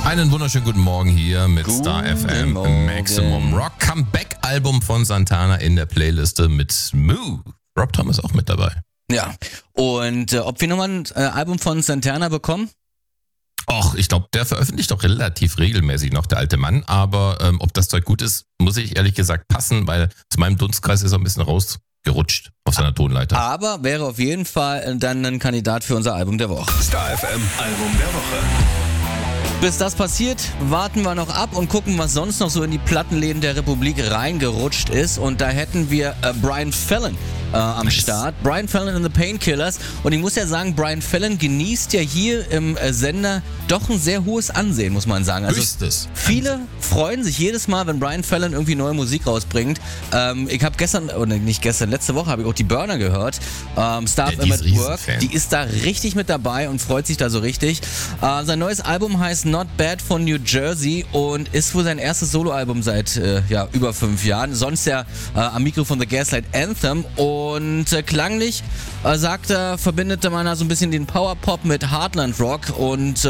Einen wunderschönen guten Morgen hier mit Star FM Morgen. Maximum Rock Comeback-Album von Santana in der Playliste mit Smooth. Rob Thomas auch mit dabei. Ja, und ob wir nochmal ein Album von Santana bekommen? Och, ich glaube, der veröffentlicht doch relativ regelmäßig noch, der alte Mann. Aber ob das Zeug gut ist, muss ich ehrlich gesagt passen, weil zu meinem Dunstkreis ist er ein bisschen rausgerutscht auf seiner Tonleiter. Aber wäre auf jeden Fall dann ein Kandidat für unser Album der Woche. Star FM Album der Woche. Bis das passiert, warten wir noch ab und gucken, was sonst noch so in die Plattenläden der Republik reingerutscht ist. Und da hätten wir Brian Fallon am Start. Brian Fallon and the Painkillers. Und ich muss ja sagen, Brian Fallon genießt ja hier im Sender doch ein sehr hohes Ansehen, muss man sagen. Also Höchstes. viele freuen sich jedes Mal, wenn Brian Fallon irgendwie neue Musik rausbringt. Ich habe letzte Woche habe ich auch die Burner gehört. Star Ja, die FM ist at Work. Riesenfan. Die ist da richtig mit dabei und freut sich da so richtig. Sein neues Album heißt Not Bad von New Jersey und ist wohl sein erstes Soloalbum seit über 5 Jahren. Sonst ja am Mikro von The Gaslight Anthem und klanglich sagt er, verbindete man da so ein bisschen den Powerpop mit Heartland Rock und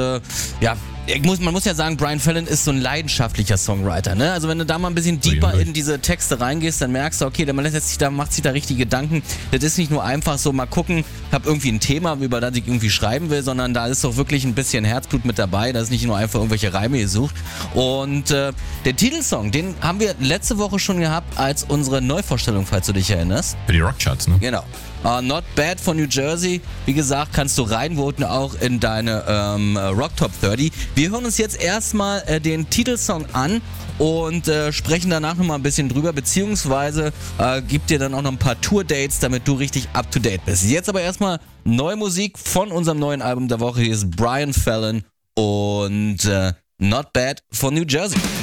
man muss ja sagen, Brian Fallon ist so ein leidenschaftlicher Songwriter, ne? Also wenn du da mal ein bisschen deeper in diese Texte reingehst, dann merkst du, okay, macht sich da richtige Gedanken. Das ist nicht nur einfach so, mal gucken, ich habe irgendwie ein Thema, über das ich irgendwie schreiben will, sondern da ist doch wirklich ein bisschen Herzblut mit dabei. Da ist nicht nur einfach irgendwelche Reime gesucht. Und der Titelsong, den haben wir letzte Woche schon gehabt als unsere Neuvorstellung, falls du dich erinnerst. Für die Rockcharts, ne? Genau. Not Bad von New Jersey. Wie gesagt, kannst du reinvoten auch in deine Rock Top 30. Wir hören uns jetzt erstmal den Titelsong an und sprechen danach nochmal ein bisschen drüber, beziehungsweise gibt dir dann auch noch ein paar Tour-Dates, damit du richtig up-to-date bist. Jetzt aber erstmal neue Musik von unserem neuen Album der Woche. Hier ist Brian Fallon und Not Bad von New Jersey.